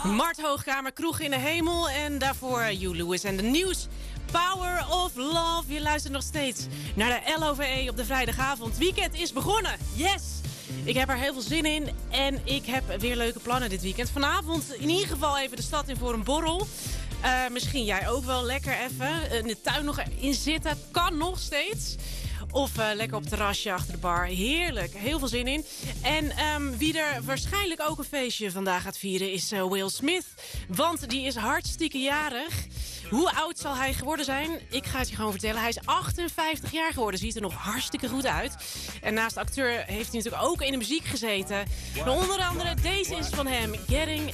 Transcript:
Mart Hoogkamer, Kroeg in de Hemel. En daarvoor Hugh Lewis en de nieuws. Power of Love. Je luistert nog steeds naar de LOVE op de vrijdagavond. Weekend is begonnen. Yes! Ik heb er heel veel zin in. En ik heb weer leuke plannen dit weekend. Vanavond in ieder geval even de stad in voor een borrel. Misschien jij ook wel lekker even in de tuin nog in zitten. Kan nog steeds. Of lekker op het terrasje achter de bar. Heerlijk. Heel veel zin in. En wie er waarschijnlijk ook een feestje vandaag gaat vieren is Will Smith. Want die is hartstikke jarig. Hoe oud zal hij geworden zijn? Ik ga het je gewoon vertellen. Hij is 58 jaar geworden. Ziet er nog hartstikke goed uit. En naast acteur heeft hij natuurlijk ook in de muziek gezeten. Maar onder andere deze is van hem. Getting